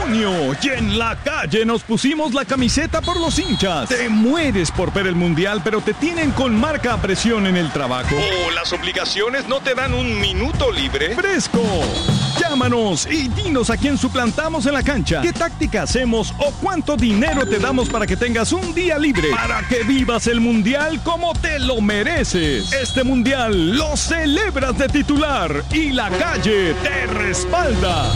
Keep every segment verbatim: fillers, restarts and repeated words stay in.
Antonio. Y en la calle nos pusimos la camiseta por los hinchas. Te mueres por ver el mundial, pero te tienen con marca a presión en el trabajo. O las obligaciones no te dan un minuto libre. ¡Fresco! Llámanos y dinos a quién suplantamos en la cancha, qué táctica hacemos o cuánto dinero te damos para que tengas un día libre, para que vivas el mundial como te lo mereces. Este mundial lo celebras de titular y la calle te respalda.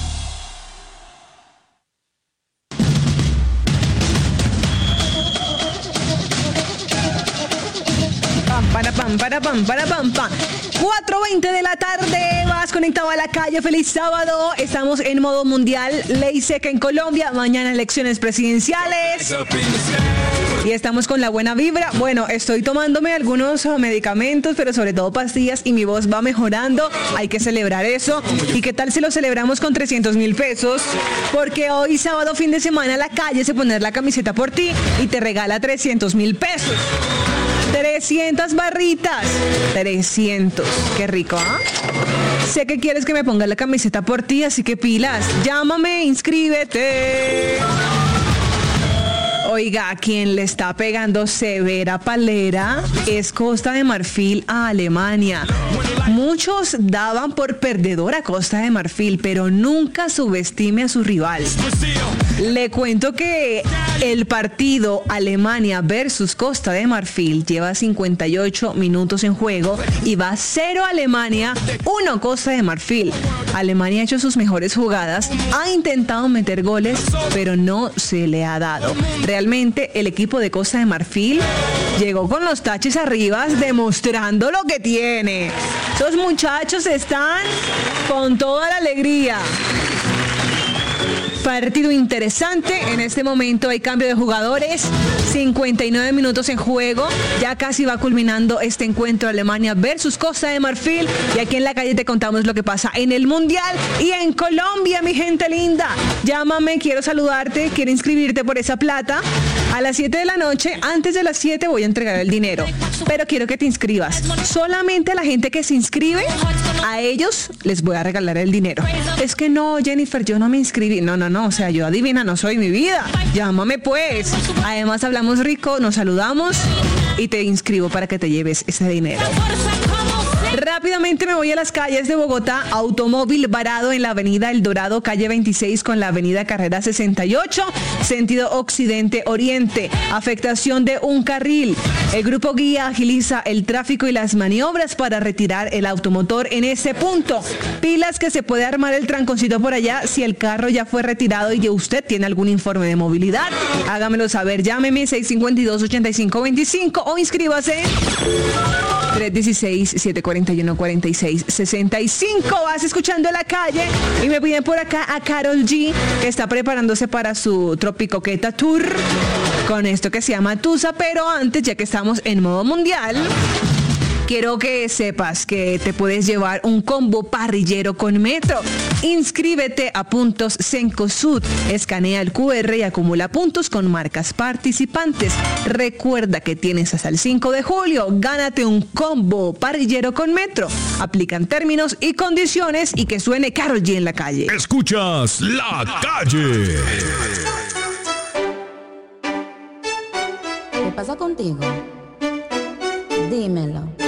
Para pam, para pam, para pam, pam. cuatro veinte de la tarde, vas conectado a la calle. Feliz sábado. Estamos en modo mundial. Ley seca en Colombia. Mañana elecciones presidenciales. Y estamos con la buena vibra. Bueno, estoy tomándome algunos medicamentos, pero sobre todo pastillas, y mi voz va mejorando. Hay que celebrar eso. ¿Y qué tal si lo celebramos con trescientos mil pesos? Porque hoy sábado, fin de semana, la calle se pone la camiseta por ti y te regala trescientos mil pesos. trescientas barritas. trescientos. Qué rico, ¿ah? ¿eh? Sé que quieres que me ponga la camiseta por ti, así que pilas. Llámame, inscríbete. Oiga, quien le está pegando severa palera es Costa de Marfil a Alemania. Muchos daban por perdedor a Costa de Marfil, pero nunca subestime a su rival. Le cuento que el partido Alemania versus Costa de Marfil lleva cincuenta y ocho minutos en juego y va cero Alemania, uno Costa de Marfil. Alemania ha hecho sus mejores jugadas, ha intentado meter goles, pero no se le ha dado. Realmente el equipo de Costa de Marfil llegó con los taches arriba, demostrando lo que tiene. Esos muchachos están con toda la alegría. Partido interesante. En este momento hay cambio de jugadores. cincuenta y nueve minutos en juego. Ya casi va culminando este encuentro Alemania versus Costa de Marfil. Y aquí en la calle te contamos lo que pasa en el Mundial y en Colombia, mi gente linda. Llámame, quiero saludarte, quiero inscribirte por esa plata. A las siete de la noche, antes de las siete voy a entregar el dinero. Pero quiero que te inscribas. Solamente a la gente que se inscribe, a ellos les voy a regalar el dinero. Es que no, Jennifer, yo no me inscribí. No, no, no, o sea, yo adivina no soy, mi vida. Llámame pues. Además hablamos rico, nos saludamos y te inscribo para que te lleves ese dinero. Rápidamente me voy a las calles de Bogotá. Automóvil varado en la avenida El Dorado, calle veintiséis con la avenida Carrera sesenta y ocho, sentido occidente-oriente. Afectación de un carril. El grupo guía agiliza el tráfico y las maniobras para retirar el automotor en ese punto. Pilas que se puede armar el tranconcito por allá si el carro ya fue retirado y usted tiene algún informe de movilidad. Hágamelo saber. Llámeme seis cinco dos, ocho cinco dos cinco o inscríbase tres uno seis, siete cuatro uno, cuatro seis seis cinco. Vas escuchando La Calle y me piden por acá a Karol G, que está preparándose para su Tropicoqueta Tour con esto que se llama Tusa. Pero antes, ya que estamos en modo mundial, quiero que sepas que te puedes llevar un combo parrillero con Metro. Inscríbete a Puntos Cencosud. Escanea el cu erre y acumula puntos con marcas participantes. Recuerda que tienes hasta el cinco de julio. Gánate un combo parrillero con Metro. Aplican términos y condiciones y que suene Karol G en La Calle. Escuchas La Calle. ¿Qué pasa contigo? Dímelo.